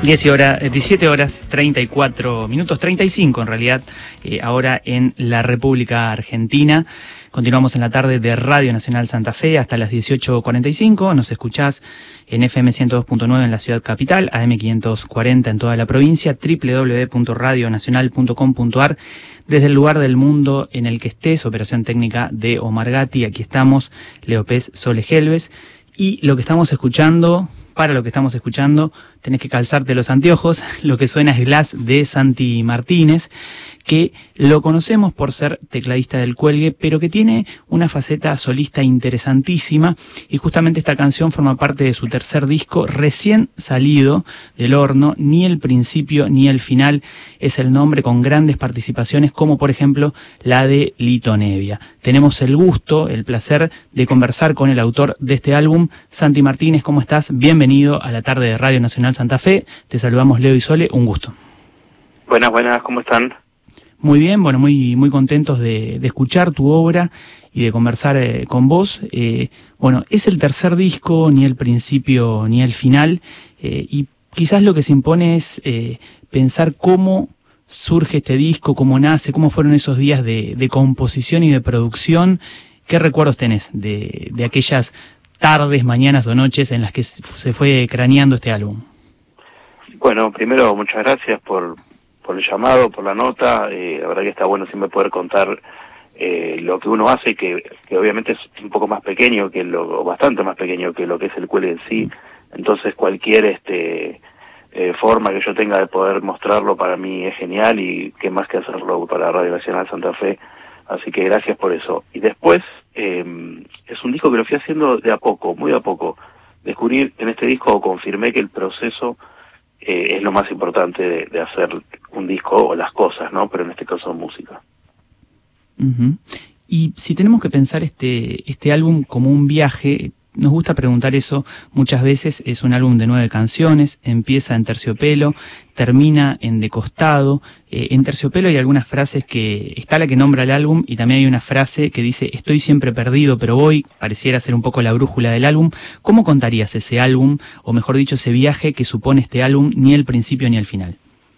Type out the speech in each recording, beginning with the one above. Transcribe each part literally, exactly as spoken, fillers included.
diez horas, diecisiete horas, treinta y cuatro minutos, treinta y cinco en realidad, eh, ahora en la República Argentina. Continuamos en la tarde de Radio Nacional Santa Fe hasta las dieciocho cuarenta y cinco. Nos escuchás en F M ciento dos punto nueve en la ciudad capital, A M quinientos cuarenta en toda la provincia, doble u doble u doble u punto radio nacional punto com punto a r. Desde el lugar del mundo en el que estés, operación técnica de Omar Gatti. Aquí estamos, Leo Pez, Sole Gelves. Y lo que estamos escuchando... Para lo que estamos escuchando, tenés que calzarte los anteojos. Lo que suena es Glass de Santi Martínez, que lo conocemos por ser tecladista del Cuelgue, pero que tiene una faceta solista interesantísima, y justamente esta canción forma parte de su tercer disco, recién salido del horno. Ni el principio ni el final es el nombre, con grandes participaciones, como por ejemplo la de Lito Nevia. Tenemos el gusto, el placer de conversar con el autor de este álbum. Santi Martínez, ¿cómo estás? Bienvenido a la tarde de Radio Nacional Santa Fe. Te saludamos Leo y Sole, un gusto. Buenas, buenas, ¿cómo están? Muy bien, bueno, muy muy contentos de, de escuchar tu obra y de conversar eh, con vos. Eh, bueno, es el tercer disco, ni el principio ni el final, eh, y quizás lo que se impone es eh, pensar cómo surge este disco, cómo nace, cómo fueron esos días de, de composición y de producción. ¿Qué recuerdos tenés de, de aquellas tardes, mañanas o noches en las que se fue craneando este álbum? Bueno, primero, muchas gracias por... por el llamado, por la nota. Eh, la verdad que está bueno siempre poder contar eh, lo que uno hace, que, que obviamente es un poco más pequeño que lo, o bastante más pequeño que lo que es el Cuelgue en sí. Entonces cualquier este eh, forma que yo tenga de poder mostrarlo para mí es genial, y qué más que hacerlo para Radio Nacional Santa Fe. Así que gracias por eso. Y después eh, es un disco que lo fui haciendo de a poco, muy de a poco. Descubrí en este disco, confirmé que el proceso Eh, es lo más importante de, de hacer un disco, o las cosas, ¿no? Pero en este caso música. Uh-huh. Y si tenemos que pensar este este álbum como un viaje, nos gusta preguntar eso muchas veces. Es un álbum de nueve canciones, empieza en terciopelo, termina en de costado. Eh, en terciopelo hay algunas frases que... Está la que nombra el álbum, y también hay una frase que dice: estoy siempre perdido, pero voy. Pareciera ser un poco la brújula del álbum. ¿Cómo contarías ese álbum, o mejor dicho, ese viaje que supone este álbum, ni el principio ni el final?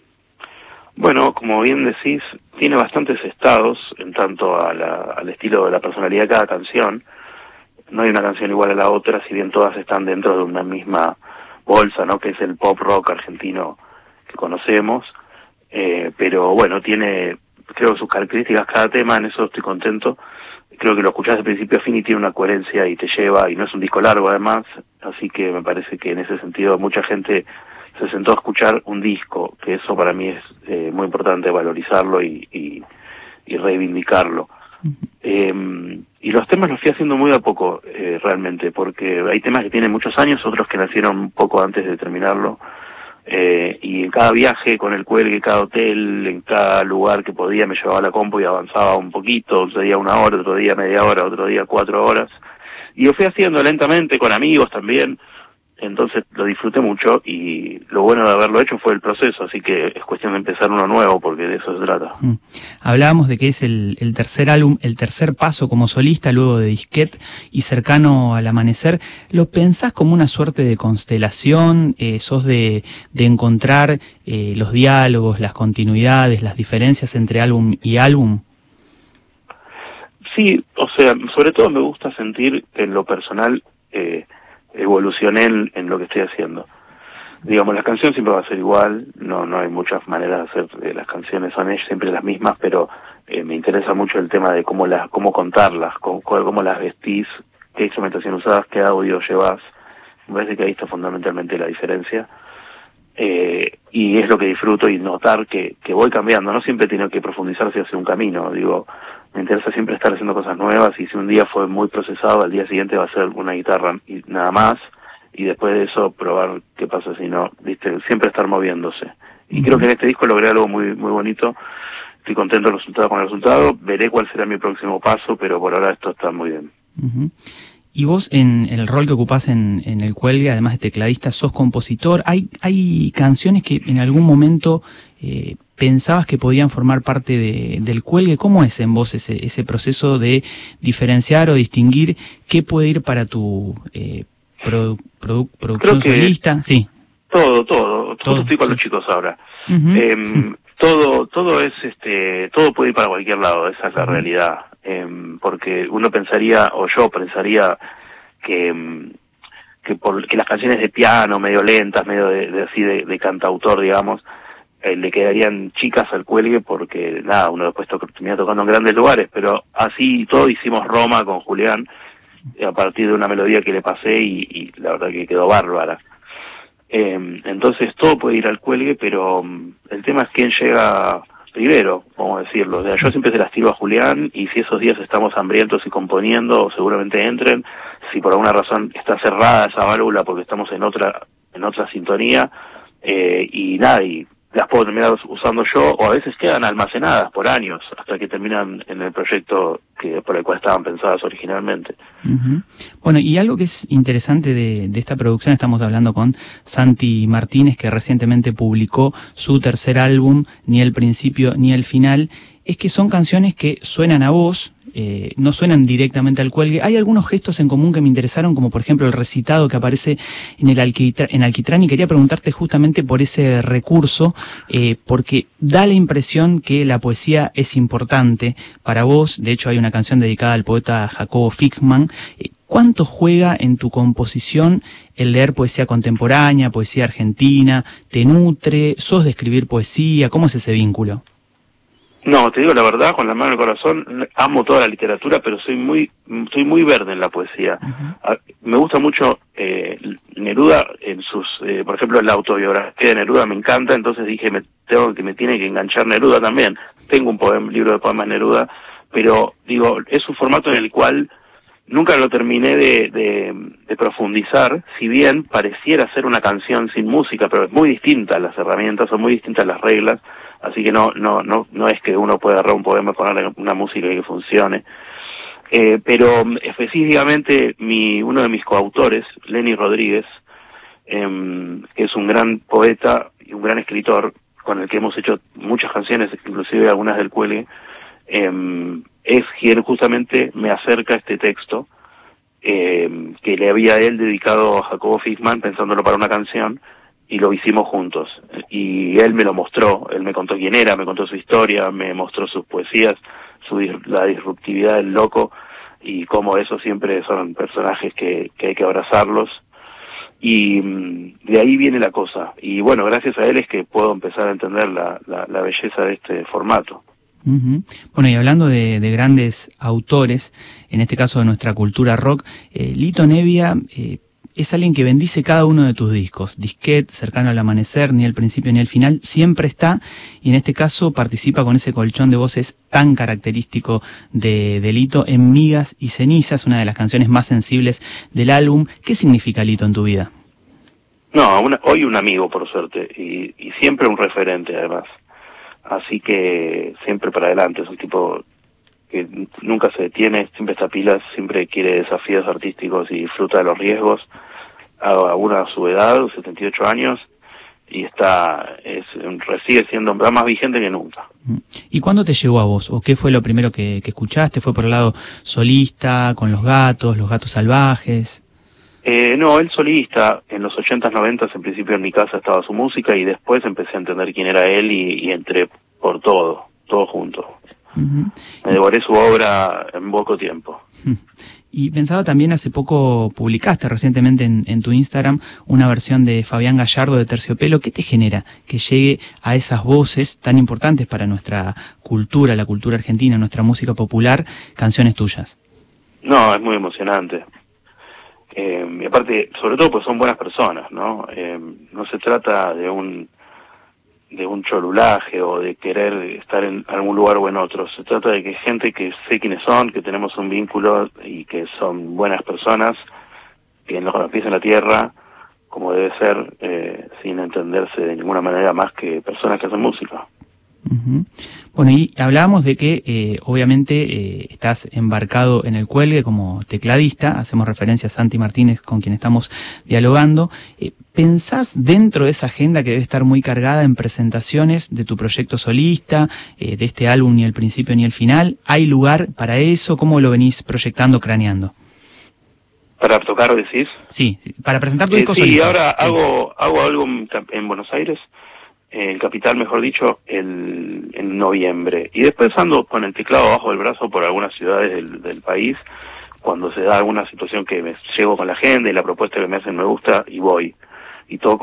Bueno, como bien decís, tiene bastantes estados en tanto a la, al estilo de la personalidad de cada canción. No hay una canción igual a la otra, si bien todas están dentro de una misma bolsa, ¿no? Que es el pop rock argentino que conocemos. Eh, pero bueno, tiene, creo, sus características cada tema, en eso estoy contento. Creo que lo escuchás de principio a fin y tiene una coherencia y te lleva, y no es un disco largo además, así que me parece que en ese sentido mucha gente se sentó a escuchar un disco, que eso para mí es eh, muy importante, valorizarlo y, y, y reivindicarlo. Eh, y los temas los fui haciendo muy a poco, eh, realmente, porque hay temas que tienen muchos años, otros que nacieron un poco antes de terminarlo, eh, y en cada viaje con el Cuelgue, cada hotel, en cada lugar que podía, me llevaba la compu y avanzaba un poquito, otro día una hora, otro día media hora, otro día cuatro horas, y lo fui haciendo lentamente, con amigos también. Entonces lo disfruté mucho, y lo bueno de haberlo hecho fue el proceso, así que es cuestión de empezar uno nuevo, porque de eso se trata. Mm. Hablábamos de que es el, el tercer álbum, el tercer paso como solista, luego de Disquet y Cercano al Amanecer. ¿Lo pensás como una suerte de constelación? Eh, ¿Sos de, de encontrar eh, los diálogos, las continuidades, las diferencias entre álbum y álbum? Sí, o sea, sobre todo me gusta sentir que en lo personal eh, evolucioné en, en lo que estoy haciendo. Digamos, la canción siempre va a ser igual, no no hay muchas maneras de hacer, eh, las canciones son siempre las mismas, pero eh, me interesa mucho el tema de cómo las cómo contarlas, cómo, cómo las vestís, qué instrumentación usás, qué audio llevas. Me parece que ahí está fundamentalmente la diferencia. Eh, y es lo que disfruto, y notar que, que voy cambiando, no siempre tengo que profundizarse hacia un camino, digo, me interesa siempre estar haciendo cosas nuevas, y si un día fue muy procesado, al día siguiente va a ser una guitarra y nada más, y después de eso probar qué pasa si no, viste, siempre estar moviéndose. Y uh-huh. Creo que en este disco logré algo muy muy bonito, estoy contento del resultado, con el resultado, veré cuál será mi próximo paso, pero por ahora esto está muy bien. Uh-huh. Y vos, en el rol que ocupás en, en el Cuelgue, además de tecladista, sos compositor. ¿Hay, hay canciones que en algún momento eh, pensabas que podían formar parte de, del Cuelgue? ¿Cómo es en vos ese, ese proceso de diferenciar o distinguir qué puede ir para tu eh, produ, produ, producción solista? Sí. Todo, todo. todo, justo estoy con sí. los chicos ahora. Uh-huh. Eh, todo, todo es, este, todo puede ir para cualquier lado, esa es la uh-huh. realidad. Eh, porque uno pensaría, o yo pensaría, que, que por que las canciones de piano, medio lentas, medio de, de así de, de cantautor, digamos, eh, le quedarían chicas al cuelgue porque, nada, uno después to- termina tocando en grandes lugares, pero así todo hicimos Roma con Julián, a partir de una melodía que le pasé y, y la verdad que quedó bárbara. Eh, entonces todo puede ir al cuelgue, pero um, el tema es quién llega primero, vamos a decirlo. O sea, yo siempre se las tiro a Julián y si esos días estamos hambrientos y componiendo, seguramente entren. Si por alguna razón está cerrada esa válvula porque estamos en otra en otra sintonía, eh, y nada, y las puedo terminar usando yo, o a veces quedan almacenadas por años hasta que terminan en el proyecto que por el cual estaban pensadas originalmente. Uh-huh. Bueno, y algo que es interesante de, de esta producción, estamos hablando con Santi Martínez, que recientemente publicó su tercer álbum, Ni el principio ni el final, es que son canciones que suenan a vos, eh, no suenan directamente al cuelgue. Hay algunos gestos en común que me interesaron, como por ejemplo el recitado que aparece en el Alquitra, en Alquitrán, y quería preguntarte justamente por ese recurso, eh, porque da la impresión que la poesía es importante para vos. De hecho hay una canción dedicada al poeta Jacobo Fickman. Eh, ¿Cuánto juega en tu composición el leer poesía contemporánea, poesía argentina? ¿Te nutre? ¿Sos de escribir poesía? ¿Cómo es ese vínculo? No, te digo la verdad, con la mano en el corazón, amo toda la literatura, pero soy muy soy muy verde en la poesía. Uh-huh. Me gusta mucho eh, Neruda, en sus, eh, por ejemplo, la autobiografía de Neruda me encanta, entonces dije, me tengo que me tiene que enganchar Neruda también. Tengo un poema, libro de poemas Neruda, pero digo, es un formato en el cual nunca lo terminé de, de, de profundizar, si bien pareciera ser una canción sin música, pero es muy distinta, las herramientas son muy distintas, las reglas. Así que no no no no es que uno pueda agarrar un poema y ponerle una música y que funcione. Eh, pero específicamente mi uno de mis coautores, Lenny Rodríguez, eh, que es un gran poeta y un gran escritor, con el que hemos hecho muchas canciones, inclusive algunas del cuelgue, eh, es quien justamente me acerca este texto, eh, que le había él dedicado a Jacobo Fickman, pensándolo para una canción, y lo hicimos juntos, y él me lo mostró, él me contó quién era, me contó su historia, me mostró sus poesías, su la disruptividad del loco, y cómo eso siempre son personajes que, que hay que abrazarlos, y de ahí viene la cosa, y bueno, gracias a él es que puedo empezar a entender la, la, la belleza de este formato. Uh-huh. Bueno, y hablando de, de grandes autores, en este caso de nuestra cultura rock, eh, Lito Nebbia, eh, es alguien que bendice cada uno de tus discos. Disquet, Cercano al Amanecer, Ni el principio ni el final, siempre está, y en este caso participa con ese colchón de voces tan característico de, de Lito en Migas y Cenizas, una de las canciones más sensibles del álbum. ¿Qué significa Lito en tu vida? No, una, hoy un amigo, por suerte, y, y siempre un referente, además. Así que siempre para adelante, es un tipo que nunca se detiene, siempre está a pilas, siempre quiere desafíos artísticos y disfruta de los riesgos, a una a su edad, setenta y ocho años, y está es sigue siendo más vigente que nunca. ¿Y cuándo te llegó a vos? ¿O qué fue lo primero que, que escuchaste? ¿Fue por el lado solista, con los gatos, los gatos salvajes? Eh, no, él solista, en los ochentas, noventas, en principio en mi casa estaba su música, y después empecé a entender quién era él, y, y entré por todo, todo junto. Uh-huh. Me devoré su obra en poco tiempo. Y pensaba también, hace poco publicaste recientemente en, en tu Instagram una versión de Fabián Gallardo de Terciopelo. ¿Qué te genera que llegue a esas voces tan importantes para nuestra cultura, la cultura argentina, nuestra música popular, canciones tuyas? No, es muy emocionante. Eh, y aparte, sobre todo, pues son buenas personas, ¿no? Eh, no se trata de un de un cholulaje o de querer estar en algún lugar o en otro. Se trata de que gente que sé quiénes son, que tenemos un vínculo y que son buenas personas, que nos los pies en la tierra, como debe ser, eh, sin entenderse de ninguna manera más que personas que hacen música. Uh-huh. Bueno, y hablábamos de que eh, obviamente eh, estás embarcado en el cuelgue como tecladista, hacemos referencia a Santi Martínez, con quien estamos dialogando. Eh, ¿Pensás dentro de esa agenda que debe estar muy cargada en presentaciones de tu proyecto solista, eh, de este álbum Ni el principio ni el final? ¿Hay lugar para eso? ¿Cómo lo venís proyectando, craneando? ¿Para tocar, decís? Sí, sí, para presentar tu Eh, disco sí, solista. ahora Sí. hago hago algo en, en Buenos Aires, en Capital, mejor dicho, el, en noviembre. Y después ando con el teclado bajo el brazo por algunas ciudades del, del país, cuando se da alguna situación que me llego con la agenda y la propuesta que me hacen me gusta, y voy. Y toco